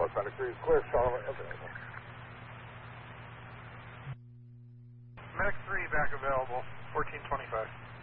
Fort Santa Cruz, clear, Charlotte, available. Medic 3 back available, 1425.